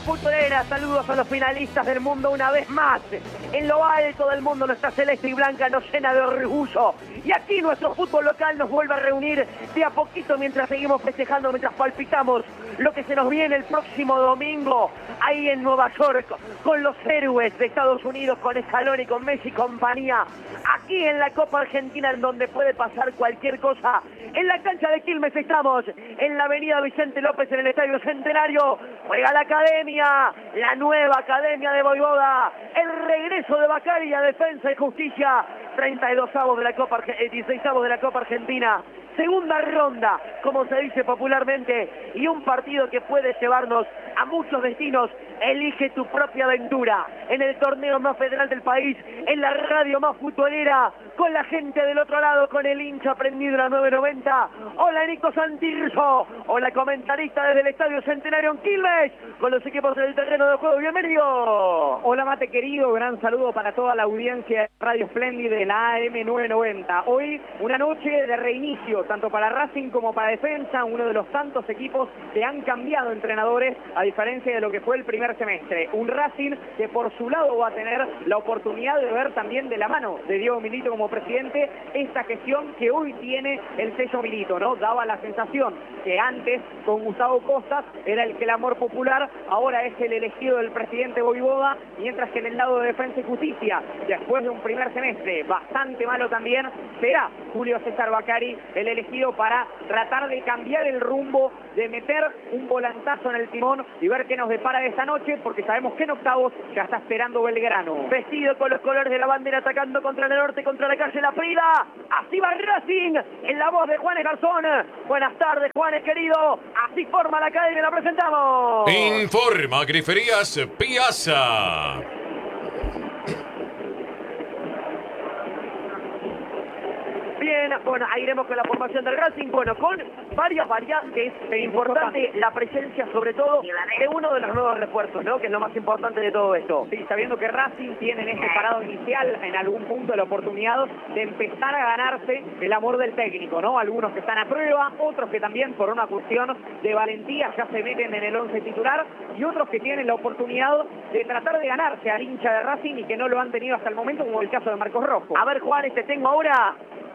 futbolera, saludos a los finalistas del mundo una vez más. En lo alto del mundo nuestra celeste y blanca nos llena de orgullo. Y aquí nuestro fútbol local nos vuelve a reunir de a poquito mientras seguimos festejando, mientras palpitamos lo que se nos viene el próximo domingo ahí en Nueva York con los héroes de Estados Unidos, con Scaloni, con Messi y compañía. Aquí en la Copa Argentina, en donde puede pasar cualquier cosa. En la cancha de Quilmes estamos, en la avenida Vicente López, en el Estadio Centenario. Juega la academia, la nueva academia de Voivoda. El regreso de Bacari a Defensa y Justicia. 32avos de la Copa, 16avos de la Copa Argentina. Segunda ronda, como se dice popularmente, y un partido que puede llevarnos a muchos destinos. Elige tu propia aventura en el torneo más federal del país, en la radio más futbolera, con la gente del otro lado, con el hincha prendido en la 990. Hola Nico Santirso, hola comentarista desde el Estadio Centenario en Quilmes, con los equipos del terreno de juego. Bienvenido. Hola Mate querido, gran saludo para toda la audiencia de Radio Splendid de la AM 990. Hoy una noche de reinicio, tanto para Racing como para Defensa, uno de los tantos equipos que han cambiado entrenadores, a diferencia de lo que fue el primer semestre. Un Racing que por su lado va a tener la oportunidad de ver también de la mano de Diego Milito como presidente esta gestión que hoy tiene el sello Milito, ¿no? Daba la sensación que antes con Gustavo Costas era el clamor popular, ahora es el elegido del presidente Voivoda, mientras que en el lado de Defensa y Justicia, después de un primer semestre bastante malo también, será Julio César Bacari el elegido para tratar de cambiar el rumbo, de meter un volantazo en el timón y ver qué nos depara esta noche, porque sabemos que en octavos ya está esperando Belgrano. Vestido con los colores de la bandera, atacando contra el norte, contra la calle La Prida. Así va Racing, en la voz de Juanes Garzón. Buenas tardes, Juanes querido. Así forma la academia, la presentamos. Informa Griferías Piazza. Bien, bueno, ahí iremos con la formación del Racing, bueno, con varias variantes. Importante la presencia, sobre todo, de uno de los nuevos refuerzos, ¿no? Que es lo más importante de todo esto. Sí, sabiendo que Racing tiene en este parado inicial, en algún punto, la oportunidad de empezar a ganarse el amor del técnico, ¿no? Algunos que están a prueba, otros que también, por una cuestión de valentía, ya se meten en el 11 titular, y otros que tienen la oportunidad de tratar de ganarse al hincha de Racing y que no lo han tenido hasta el momento, como el caso de Marcos Rojo. A ver, Juanes, te tengo ahora.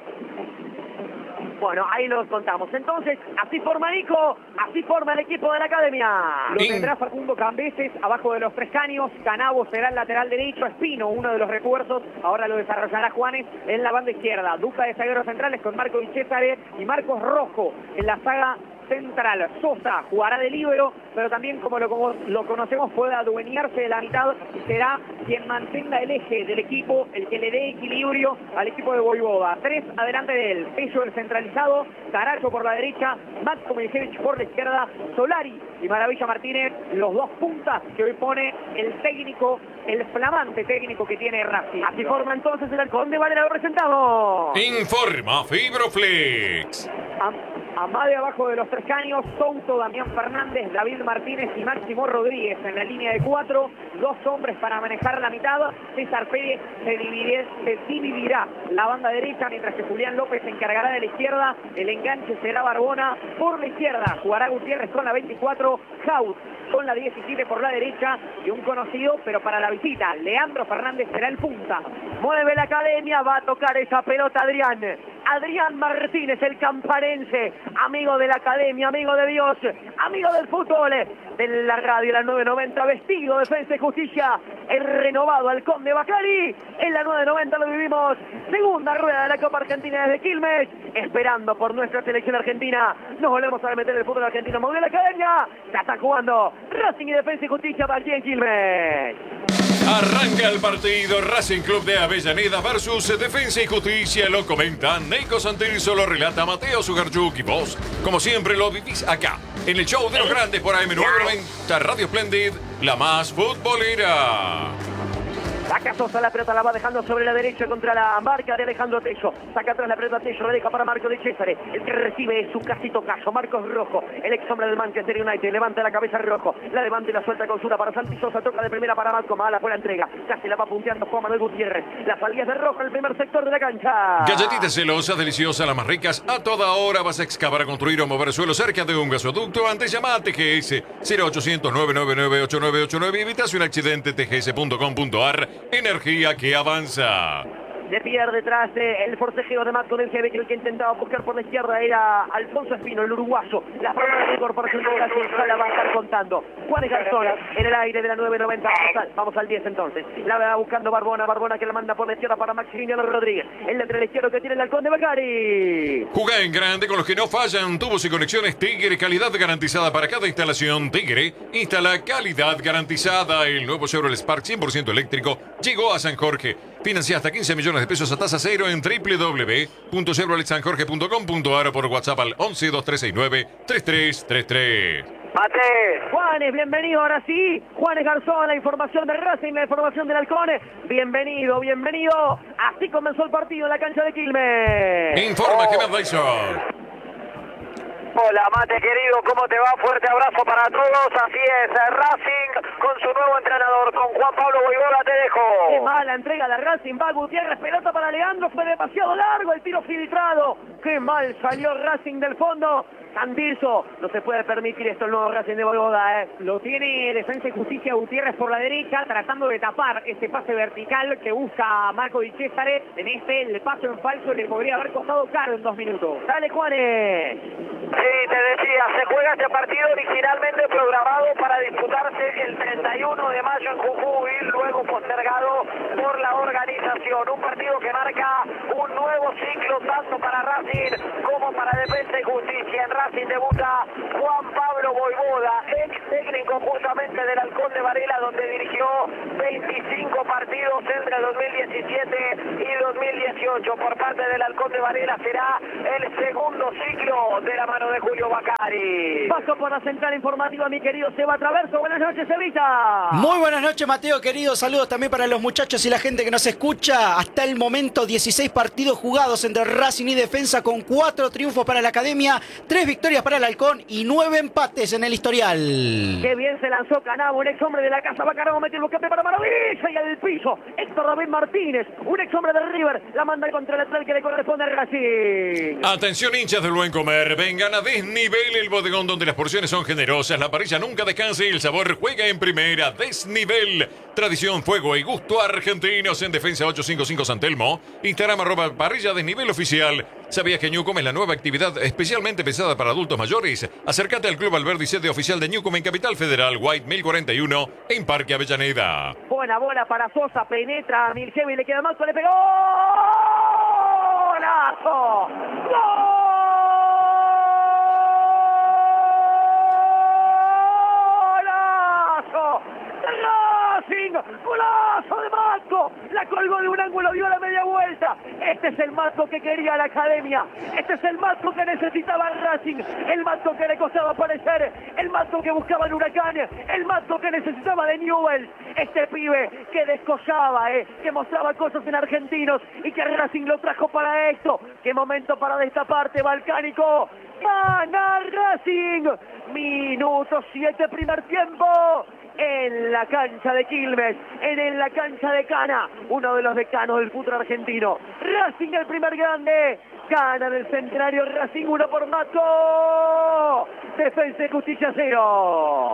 Bueno, ahí los contamos. Entonces, así forma Nico, así forma el equipo de la academia. Lo tendrá Facundo Cambeses abajo de los tres caños. Canavo será el lateral derecho. Espino, uno de los refuerzos, ahora lo desarrollará Juanes en la banda izquierda. Dupla de zagueros centrales con Marco Di Césare y Marcos Rojo en la saga central. Sosa jugará de líbero, pero también como lo conocemos puede adueñarse de la mitad y será quien mantenga el eje del equipo, el que le dé equilibrio al equipo de Voivoda. Tres adelante de él, Pello el centralizado, Caracho por la derecha, Matko Milicevic por la izquierda, Solari y Maravilla Martínez, los dos puntas que hoy pone el técnico, el flamante técnico que tiene Racing. Así forma entonces el halcón de Valera, lo presentamos. Informa Fibroflex. Amade abajo de los tres caños, Souto, Damián Fernández, David Martínez y Máximo Rodríguez en la línea de cuatro, dos hombres para manejar la mitad. César Pérez se dividirá la banda derecha, mientras que Julián López se encargará de la izquierda. El enganche será Barbona por la izquierda, jugará Gutiérrez con la 24, Jaud con la 17 por la derecha y un conocido, pero para la visita, Leandro Fernández será el punta. Mueve la academia, va a tocar esa pelota Adrián Martínez, el camparense, amigo de la academia, amigo de Dios, amigo del fútbol, de la radio, la 990, vestido Defensa y Justicia, el renovado halcón de Bacari. En la 990 lo vivimos, segunda rueda de la Copa Argentina desde Quilmes, esperando por nuestra selección argentina. Nos volvemos a meter el fútbol argentino, mueve la academia, ya está jugando Racing y Defensa y Justicia para aquí en Quilmes. Arranca el partido Racing Club de Avellaneda versus Defensa y Justicia. Lo comenta Nico Santirso, lo relata Mateo Sugarchuk y vos, como siempre, lo vivís acá, en el show de los grandes por AM990 Radio Splendid, la más futbolera. Acá Sosa, la pelota la va dejando sobre la derecha contra la marca de Alejandro Tello. Saca atrás la pelota Tello, la deja para Marco de Césare. El que recibe es su casi tocayo, Marcos Rojo, el ex hombre del Manchester United. Levanta la cabeza Rojo, la levanta y la suelta con Sura para Santi Sosa. Toca de primera para Marco, mala por la entrega. Casi la va punteando Juan Manuel Gutiérrez. Las salidas de Rojo en el primer sector de la cancha. Galletitas celosas, deliciosas, las más ricas. A toda hora vas a excavar, a construir o mover suelo cerca de un gasoducto. Antes llama a TGS 0800 999 8989 y evitas un accidente. tgs.com.ar. Energía que avanza. Le pierde detrás el forcejeo de Marco del GB, que el que intentaba buscar por la izquierda era Alfonso Espino, el uruguayo. La forma de incorporación de Brasil la va a estar contando. Juárez Garzón en el aire de la 990. Vamos al 10 entonces. La va buscando Barbona que la manda por la izquierda para Maximiliano Rodríguez. El lateral izquierdo que tiene el halcón de Bacari. Juega en grande con los que no fallan. Tubos y conexiones Tigre, calidad garantizada para cada instalación. Tigre instala calidad garantizada. El nuevo Chevrolet Spark 100% eléctrico llegó a San Jorge. Financia hasta 15 millones de pesos a tasa cero en www.chevroletsanjorge.com.ar o por WhatsApp al 11 2369 3333. Mate. Juanes, bienvenido ahora sí. Juanes Garzón, la información del Racing, la información del Halcón. Bienvenido. Así comenzó el partido en la cancha de Quilmes. Informa Kevin Dyson. Hola Mate querido, ¿cómo te va? Fuerte abrazo para todos, así es, Racing con su nuevo entrenador, con Juan Pablo Voivoda, te dejo. Qué mala entrega de Racing, va Gutiérrez, pelota para Leandro, fue demasiado largo el tiro filtrado. Qué mal salió Racing del fondo. Sandirso, no se puede permitir esto el nuevo Racing de Voivoda, Lo tiene Defensa y Justicia Gutiérrez por la derecha, tratando de tapar ese pase vertical que busca Marco Di Césare. En el paso en falso le podría haber costado caro en 2 minutos. Dale, Juanes. Sí, te decía, se juega este partido originalmente programado para disputarse el 31 de mayo en Jujuy, luego postergado por la organización. Un partido que marca un nuevo ciclo tanto para Racing como para Defensa y Justicia. En Racing debuta Juan Pablo Voivoda, ex técnico justamente del Halcón de Varela, donde dirigió 25 partidos entre 2017 y 2018. Por parte del Halcón de Varela será el segundo ciclo de la mano de Julio Bacari. Paso por la central informativa, mi querido Seba Traverso. Buenas noches, Sevita. Muy buenas noches, Mateo, querido. Saludos también para los muchachos y la gente que nos escucha. Hasta el momento, 16 partidos jugados entre Racing y Defensa, con 4 triunfos para la Academia, 3 victorias para el Halcón y 9 empates en el historial. Qué bien se lanzó Canabo, un ex hombre de la casa. Va Canabo, mete el boquete para Maravilla y al piso. Héctor David Martínez, un ex hombre de River. La manda contra el lateral que le corresponde a Racing. Atención, hinchas del buen comer. Vengan a Desnivel, el bodegón donde las porciones son generosas, la parrilla nunca descansa y el sabor juega en primera. Desnivel, tradición, fuego y gusto argentinos. En Defensa 855 San Telmo. Instagram @parrilla Desnivel oficial. ¿Sabías que Newcom es la nueva actividad especialmente pensada para adultos mayores? Acércate al Club Alberdi, sede oficial de Newcom en Capital Federal, White 1041, en Parque Avellaneda. Buena bola para Sosa, penetra a Miljevi, le queda Marco, le pegó. ¡Golazo! ¡Golazo! ¡Racing! ¡Golazo de Marco! La colgó de un ángulo, dio la media vuelta. Este es el Marco que quería la Academia. Este es el Marco que necesitaba el Racing. El Marco que le costaba aparecer. El Marco que buscaba el Huracán. El Marco que necesitaba de Newell's. Este pibe que descollaba, que mostraba cosas en Argentinos y que Racing lo trajo para esto. ¡Qué momento para destaparte, Balcánico! ¡Gana Racing! Minuto 7, primer tiempo. En la cancha de Quilmes, en la cancha de Cana, uno de los decanos del fútbol argentino. Racing, el primer grande, gana en el Centenario. Racing 1 por Mato. Defensa y Justicia 0.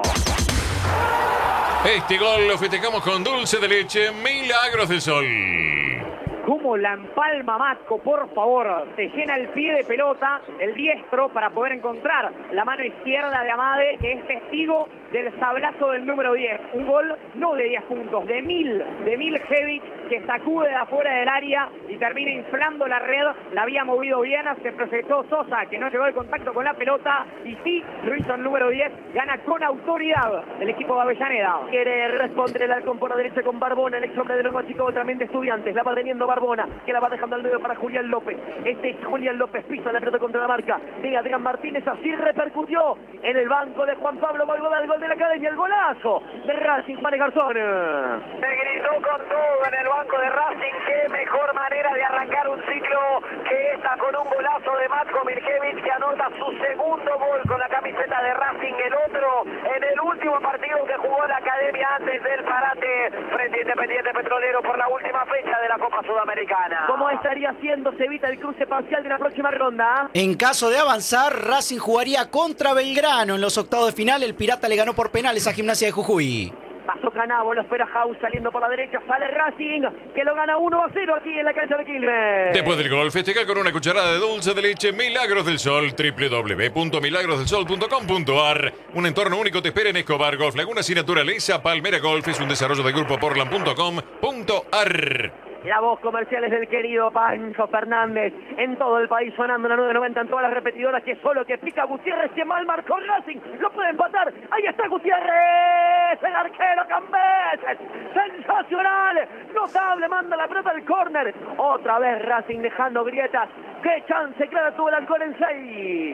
Este gol lo festejamos con dulce de leche Milagros del Sol. Cómo la empalma Matco, por favor. Se llena el pie de pelota, el diestro, para poder encontrar la mano izquierda de Amade, que es testigo del sablazo del número 10. Un gol no de 10 puntos, de mil heavy, que sacude de afuera del área y termina inflando la red. La había movido Viana, se proyectó Sosa, que no llegó el contacto con la pelota, y sí, lo hizo el número 10. Gana con autoridad el equipo de Avellaneda. Quiere responder el Halcón por la derecha con Barbona, el ex hombre de los más chicos, también de Estudiantes. La va teniendo Barbona. Barbona, que la va dejando al medio para Julián López. Este es Julián López, pisa la pelota contra la marca de Adrián Martínez, así repercutió en el banco de Juan Pablo Valgoda, el gol de la Academia, el golazo de Racing, Juan Garzón. Se gritó con todo en el banco de Racing. Qué mejor manera de arrancar un ciclo que esta, con un golazo de Matko Mirkevic, que anota su segundo gol con la camiseta de Racing, el otro en el último partido que jugó la Academia antes del parate frente a Independiente Petrolero por la última fecha de la Copa Sudamericana. ¿Cómo estaría haciendo? Se evita el cruce parcial de la próxima ronda. En caso de avanzar, Racing jugaría contra Belgrano en los octavos de final. El Pirata le ganó por penales a Gimnasia de Jujuy. Pasó Canavo, lo espera House saliendo por la derecha, sale Racing, que lo gana 1-0 aquí en la cancha de Quilmes. Después del gol, festeja con una cucharada de dulce de leche Milagros del Sol, www.milagrosdelsol.com.ar. Un entorno único te espera en Escobar Golf, Lagunas y Naturaleza. Palmera Golf es un desarrollo del grupo Portland.com.ar. La voz comercial es del querido Pancho Fernández. En todo el país sonando la 990 en todas las repetidoras. Que solo que pica Gutiérrez, que mal marcó Racing. Lo puede empatar. Ahí está Gutiérrez. El arquero Cambeses. Sensacional. Notable. Manda la pelota al córner. Otra vez Racing dejando grietas. Qué chance clara tuvo el halcón en 6.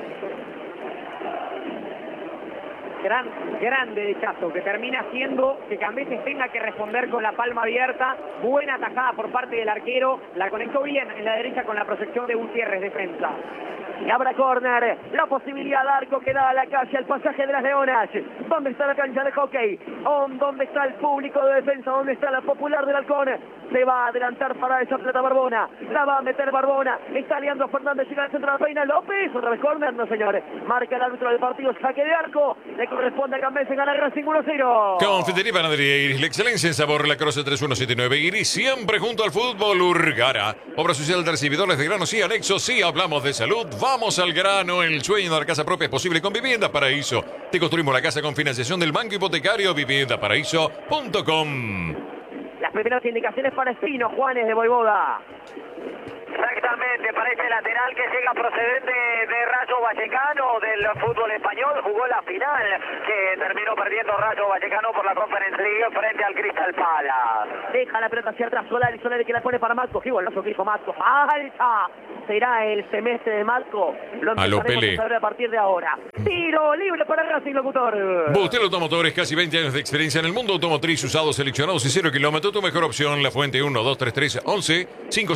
Gran derechazo que termina haciendo que Cambeses tenga que responder con la palma abierta. Buena atajada por parte del arquero. La conectó bien en la derecha con la proyección de Gutiérrez, defensa. Y habrá córner, la posibilidad de arco que da a la calle, al pasaje de las Leonas. ¿Dónde está la cancha de hockey? ¿Dónde está el público de defensa? ¿Dónde está la popular del halcón? Se va a adelantar para esa pelota Barbona. La va a meter Barbona. Está Leandro Fernández, llega al centro de la peina López. Otra vez córner, no señores. Marca el árbitro del partido, saque de arco. Le corresponde a Cambeses ganar Racing 1-0. Confitería Panadería Iris, la excelencia en sabor, La Croce 3179 Iris, siempre junto al fútbol. Urgara, obra social de recibidores de granos y anexos. Si hablamos de salud, vamos al grano. El sueño de la casa propia es posible con Vivienda Paraíso. Te construimos la casa con financiación del Banco Hipotecario. Viviendaparaíso.com. Las primeras indicaciones para Espino, Juanes de Voivoda. Exactamente, para este lateral que llega procedente de Rayo Vallecano del fútbol español, jugó la final que terminó perdiendo Rayo Vallecano por la Conference League frente al Crystal Palace. Deja la pelota hacia atrás, Solari que la pone para Matko. Qué golazo que hizo Matko. ¡Falta! Será el semestre de Matko. Lo empezaremos a saber a partir de ahora. Tiro libre para Racing, locutor. Bustel Automotores, casi 20 años de experiencia en el mundo automotriz, usados, seleccionados y 0 kilómetros. Tu mejor opción, La Fuente 123311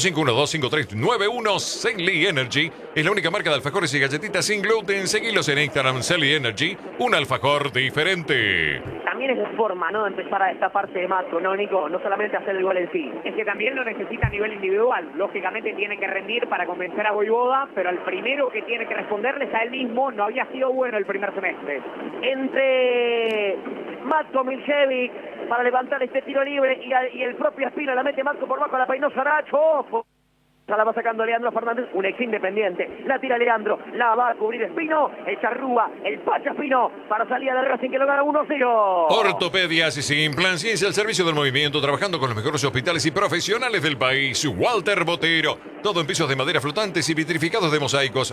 55125391. Selly Energy es la única marca de alfajores y galletitas sin gluten. Seguilos en Instagram, Selly Energy, un alfajor diferente. También es la forma, ¿no?, de empezar a destaparse de Matko, ¿no, Nico? No solamente hacer el gol en sí. Es que también lo necesita a nivel individual. Lógicamente tiene que rendir para convencer a Voivoda, pero el primero que tiene que responderles a él mismo no había sido bueno el primer semestre. Entre Matko Mirkevic para levantar este tiro libre y el propio Espino la mete Matko por bajo a la Peinosa Nacho. La va sacando Leandro Fernández, un ex Independiente. La tira Leandro, la va a cubrir Espino. El Charrúa, el Pacha Espino para salida de Racing que lo gana 1-0. Ortopedias y sin plan, ciencia al servicio del movimiento, trabajando con los mejores hospitales y profesionales del país. Walter Botero, todo en pisos de madera flotantes y vitrificados de mosaicos.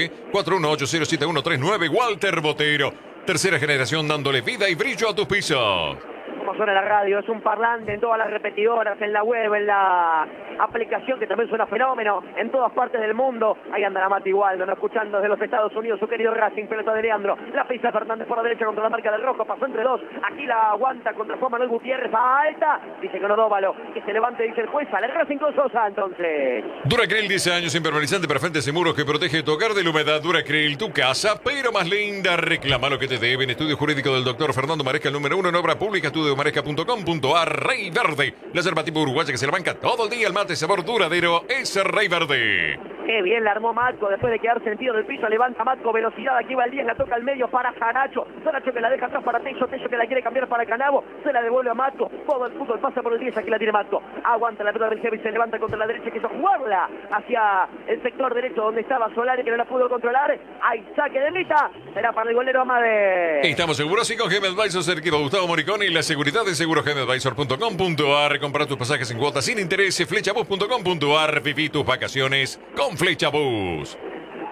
11-41807139. Walter Botero, tercera generación dándole vida y brillo a tus pisos. Como suena la radio, es un parlante en todas las repetidoras, en la web, en la aplicación que también suena fenómeno, en todas partes del mundo. Ahí anda la Mati Waldo, ¿no?, escuchando desde los Estados Unidos su querido Racing, pelota de Leandro, la pisa Fernández por la derecha contra la marca del rojo, pasó entre dos, aquí la aguanta contra Juan Manuel Gutiérrez, alta, dice que no Dóvalo, que se levante, dice el juez, sale Racing con Sosa, entonces. Duracril, 10 años impermeabilizante para frentes y muros que protege tu hogar de la humedad. Duracril, tu casa, pero más linda. Reclama lo que te deben. Estudio jurídico del doctor Fernando Maresca, el número 1 en obra pública, estudiomaresca.com.ar. Rey Verde, la yerba tipo uruguaya que se la banca todo el día. El mate sabor duradero es Rey Verde. Qué bien la armó Matko, después de quedar sentido del piso, levanta Matko, velocidad, aquí va el 10, la toca al medio para Janacho, Janacho que la deja atrás para Tello, Tello que la quiere cambiar para Canavo, se la devuelve a Matko, todo el fútbol pasa por el 10, aquí la tiene Matko, aguanta la pelota del Heavy, se levanta contra la derecha, quiso jugarla hacia el sector derecho donde estaba Solari, que no la pudo controlar, hay saque de meta, será para el golero Amade. Estamos seguros y con GM Advisors, el equipo Gustavo Moriconi y la seguridad de segurogmadvisor.com.ar. Comprar tus pasajes en cuotas sin interés, flechabus.com.ar. Viví tus vacaciones con Flechabus. Bien.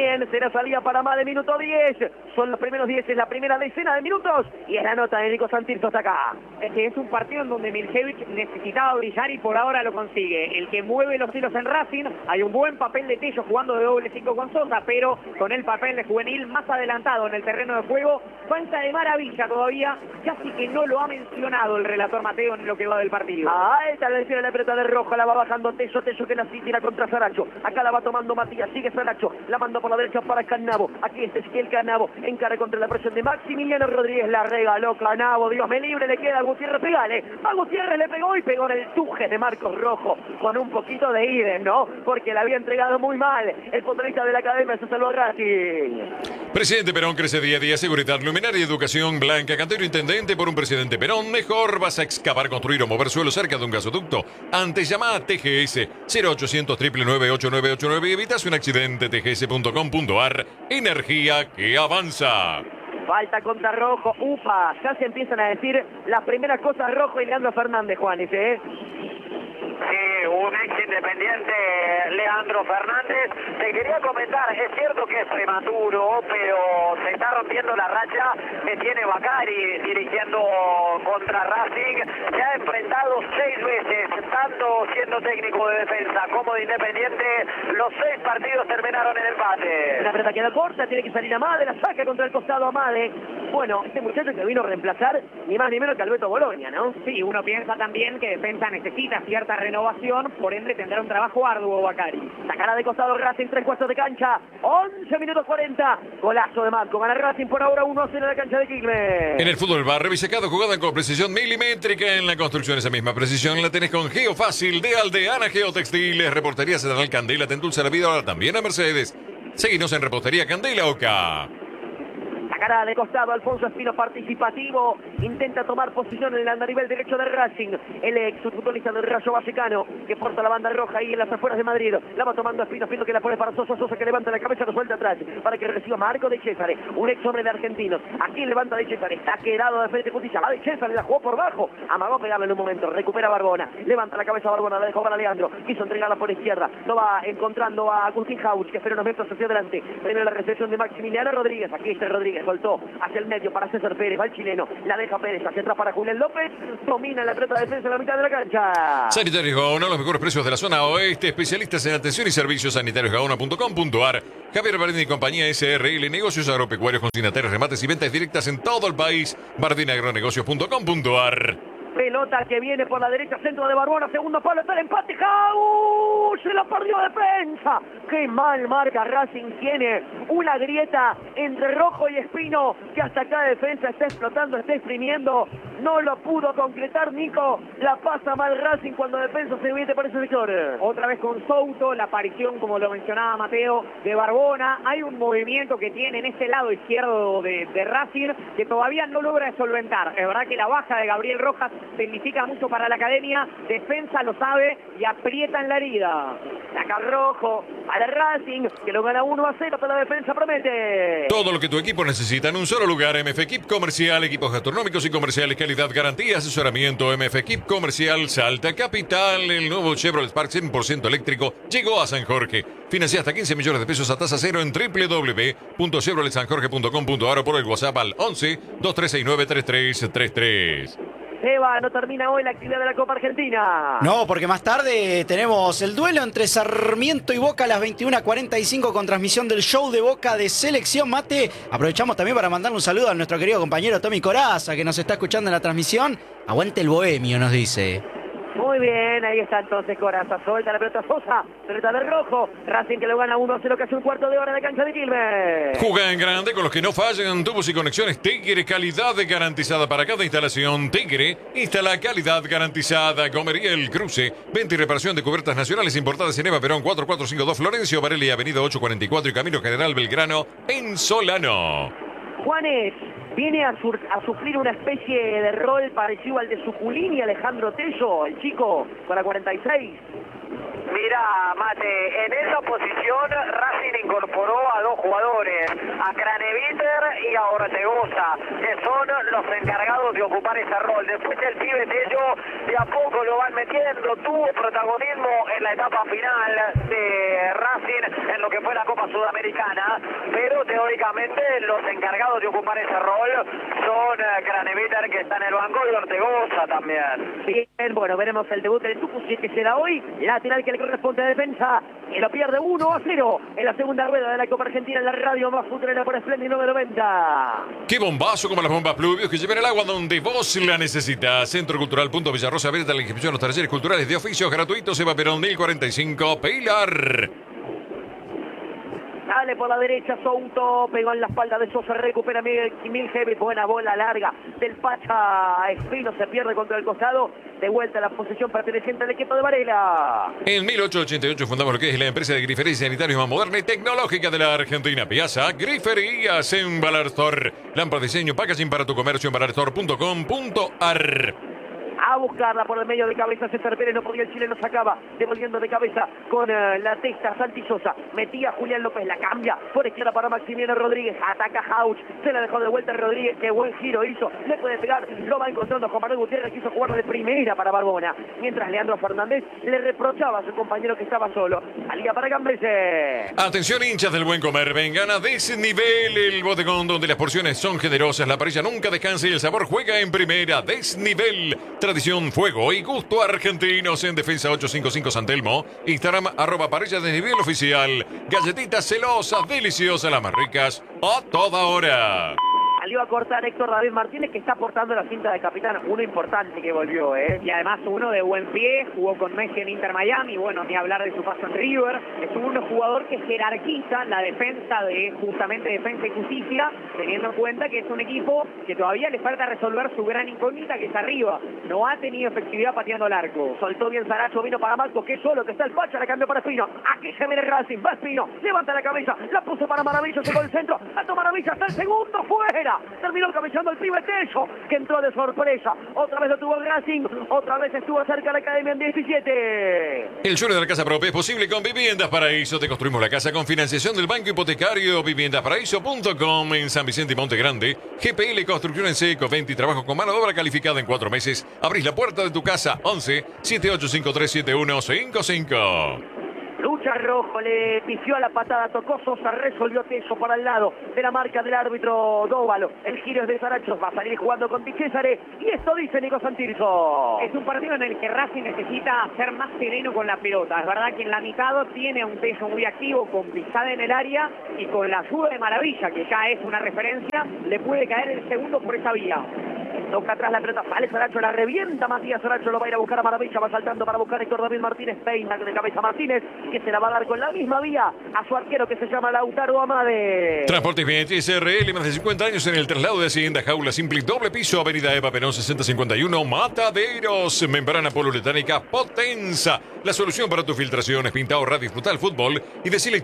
Bien, será salida para Amade, minuto 10. Son los primeros 10, es la primera decena de minutos. Y es la nota de Nico Santirso hasta acá. Es un partido en donde Miljevic necesitaba brillar y por ahora lo consigue. El que mueve los hilos en Racing, hay un buen papel de Tello jugando de doble 5 con Sosa, pero con el papel de juvenil más adelantado en el terreno de juego. Falta de maravilla todavía, casi que no lo ha mencionado el relator Mateo en lo que va del partido. Esta le decía la pelota de Rojo, la va bajando Tello que la tira contra Saracho. Acá la va tomando Matías, sigue Saracho, la mandó por la derecha para Canavo. Aquí está Ezequiel Canavo, encara contra la presión de Maximiliano Rodríguez, la regaló Canavo, Dios me libre, le queda a Gutiérrez, pegale. A Gutiérrez le pegó y pegó en el tuje de Marcos Rojo, con un poquito de idem, ¿no? Porque le había entregado muy mal el futbolista de la academia, se salvó Racing. Presidente Perón crece día a día, seguridad, luminaria y educación. Blanca Cantero, intendente por un presidente Perón. Mejor vas a excavar, construir o mover suelo cerca de un gasoducto. Antes llama a TGS 0800 999 8989 y evitas un accidente. tgs.com.ar. Energía que avanza. Falta contra Rojo, upa, ya se empiezan a decir las primeras cosas Rojo y Leandro Fernández, Juanes, Sí, un ex independiente, Leandro Fernández. Te quería comentar, es cierto que es prematuro, pero se está rompiendo la racha que tiene Bacari dirigiendo contra Racing. Se ha enfrentado 6 veces, tanto siendo técnico de defensa como de independiente. Los 6 partidos terminaron en empate. La pelota queda corta, tiene que salir Amade, la saca contra el costado Amade. Bueno, este muchacho que vino a reemplazar, ni más ni menos que Alberto Bologna, ¿no? Sí, uno piensa también que defensa necesita cierta renovación, por ende tendrá un trabajo arduo Bacari. Sacará de costado Racing, 3/4 de cancha, 11 minutos 40, golazo de Marco, gana Racing por ahora 1-0 en la cancha de Quilmes. En el fútbol va revisecado, jugada con precisión milimétrica. En la construcción esa misma precisión la tenés con Geofácil de Aldeana Geotextiles. Repostería Central Candela te endulza la vida, ahora también a Mercedes. Seguinos en Repostería Candela Oca. Sacará de costado Alfonso Espino, participativo, intenta tomar posición en el andarivel derecho de Racing, el ex futbolista del Rayo Vallecano, que porta la banda roja ahí en las afueras de Madrid, la va tomando Espino, Espino que la pone para Sosa, Sosa que levanta la cabeza, lo suelta atrás, para que reciba Marco de César, un ex hombre de Argentinos, aquí levanta de César, está quedado de frente justicia, va de César, la jugó por bajo, amagó pegarle en un momento, recupera Barbona, levanta la cabeza Barbona, la dejó para Leandro, quiso entregarla por izquierda, lo va encontrando a Agustín Hauch, que espera unos metros hacia adelante, primero la recepción de Maximiliano Rodríguez, aquí está Rodríguez, soltó hacia el medio para César Pérez, va el chileno, la deja Pérez hacia atrás para Julián López, domina la pelota de defensa en la mitad de la cancha. Sanitarios Gaona, los mejores precios de la zona oeste, especialistas en atención y servicios, sanitariosgaona.com.ar. Javier Bardini y compañía SRL, negocios agropecuarios, consignatarios, remates y ventas directas en todo el país. bardiniagronegocios.com.ar. Pelota que viene por la derecha, centro de Barbona, segundo palo, está el empate, ¡Jau! Se la perdió defensa. Qué mal marca Racing, tiene una grieta entre Rojo y Espino, que hasta acá defensa está explotando, está exprimiendo, no lo pudo concretar Nico, la pasa mal Racing cuando defensa se mete para ese sector. Otra vez con Souto, la aparición, como lo mencionaba Mateo, de Barbona, hay un movimiento que tiene en este lado izquierdo de Racing, que todavía no logra solventar. Es verdad que la baja de Gabriel Rojas significa mucho para la academia, defensa lo sabe y aprieta en la herida. Saca Rojo para Racing, que lo gana 1-0, pero la defensa promete. Todo lo que tu equipo necesita en un solo lugar. MF Equip Comercial, equipos gastronómicos y comerciales, calidad, garantía, asesoramiento. MF Equip Comercial, Salta Capital. El nuevo Chevrolet Spark 100% eléctrico llegó a San Jorge. Financia hasta 15 millones de pesos a tasa cero en www.chevroletsanjorge.com.ar o por el WhatsApp al 11 2369 3333. Seba, no termina hoy la actividad de la Copa Argentina. No, porque más tarde tenemos el duelo entre Sarmiento y Boca a las 21:45 con transmisión del show de Boca de Selección Mate. Aprovechamos también para mandarle un saludo a nuestro querido compañero Tommy Coraza, que nos está escuchando en la transmisión. Aguante el bohemio, nos dice. Muy bien, ahí está entonces Coraza, suelta la pelota Sosa, pelota de Rojo, Racing que lo gana 1-0, casi un cuarto de hora de cancha de Quilmes. Juega en grande con los que no fallan, tubos y conexiones Tigre, calidad garantizada para cada instalación. Tigre, instala calidad garantizada. Comería El Cruce, venta y reparación de cubiertas nacionales importadas en Eva Perón 4452 Florencio Varela y Avenida 844 y Camino General Belgrano en Solano. Juanes viene a sufrir una especie de rol parecido al de Suculini, Alejandro Tello, el chico con la 46. Mira, Mate, en esa posición Racing incorporó a 2 jugadores. a Craneviter y a Ortegoza, que son los encargados de ocupar ese rol. Después el pibe Tello de a poco lo van metiendo, tuvo protagonismo en la etapa final de Racing en lo que fue la Copa Sudamericana, pero teóricamente los encargados de ocupar ese rol son Craneviter, que está en el banco, y Ortegoza también. Bien, bueno, veremos el debut del Tucu, si es que se da hoy, lateral que le corresponde a Defensa, y lo pierde 1-0 en la segunda rueda de la Copa Argentina en la radio más futurera por Splendid 990. ¡Qué bombazo como las bombas Pluvios que llevan el agua donde vos la necesitas! Centro Cultural Punto Villarrosa, abierta la inscripción a los talleres culturales de oficios gratuitos. Eva Perón 1045, Pilar. Sale por la derecha, Souto, pegó en la espalda de Sosa, recupera Miljevic, buena bola larga del Pacha Espino, se pierde contra el costado, de vuelta a la posesión perteneciente al equipo de Varela. En 1888 fundamos lo que es la empresa de grifería sanitaria más moderna y tecnológica de la Argentina. Piazza Griferías en Balartor. Lámpara de diseño, packaging para tu comercio en balartor.com.ar. A buscarla por el medio de cabeza, César Pérez, no podía el chileno, sacaba, devolviendo de cabeza con la testa Santi Sosa, metía Julián López, la cambia por izquierda para Maximiliano Rodríguez, ataca Hauch, se la dejó de vuelta Rodríguez, qué buen giro hizo, le puede pegar, lo va encontrando Juan Manuel Gutiérrez, quiso jugar de primera para Barbona, mientras Leandro Fernández le reprochaba a su compañero que estaba solo, salía para Gambese. Atención, hinchas del buen comer, vengan a Desnivel, el bodegón donde las porciones son generosas, la parrilla nunca descansa y el sabor juega en primera. Desnivel, tradición, fuego y gusto argentinos en Defensa 855 San Telmo. Instagram @parrilla Desnivel oficial. Galletitas celosas, deliciosas, las más ricas a toda hora. Salió a cortar Héctor David Martínez, que está portando la cinta de capitán, uno importante que volvió, y además uno de buen pie, jugó con Messi en Inter Miami, bueno, ni hablar de su paso en River, es un jugador que jerarquiza la defensa de justamente Defensa y Justicia, teniendo en cuenta que es un equipo que todavía le falta resolver su gran incógnita, que es arriba, no ha tenido efectividad pateando el arco. Soltó bien Saracho, vino para Marcos, que solo que está el Pacha, la cambió para Espino, aquí se viene Racing, va Espino, levanta la cabeza, la puso para Maravilla, llegó el centro, alto Maravilla, hasta el segundo, fuera. Terminó cabeceando el pibe Tello, que entró de sorpresa. Otra vez lo tuvo el Racing, otra vez estuvo cerca de la Academia en 17. El sueño de la casa propia es posible con Viviendas Paraíso. Te construimos la casa con financiación del Banco Hipotecario. Viviendasparaíso.com en San Vicente y Monte Grande. GPL Construcción en Seco, 20 trabajo con mano de obra calificada en 4 meses. Abrís la puerta de tu casa. 11 7853 7155. Lucha Rojo, le pifió a la patada, tocó Sosa, resolvió Tello para el lado de la marca del árbitro Dóvalo. El giro es de Saracho, va a salir jugando con Di Cesare, y esto dice Nico Santirso. Es un partido en el que Racing necesita ser más sereno con la pelota. Es verdad que en la mitad tiene un Tello muy activo, con pisada en el área, y con la ayuda de Maravilla, que ya es una referencia, le puede caer el segundo por esa vía. Toca atrás la pelota, sale Saracho, la revienta Matías Saracho, lo va a ir a buscar a Maravilla, va saltando para buscar a Héctor David Martínez, peina de cabeza Martínez, que se la va a dar con la misma vía a su arquero, que se llama Lautaro Amade. Transportes Bien SRL, más de 50 años en el traslado de Hacienda Jaula Simple, doble piso, Avenida Eva Perón 6051, Mataderos, membrana poliuretánica Potenza, la solución para tus filtraciones, pintado, radio, disfrutar el fútbol y decirle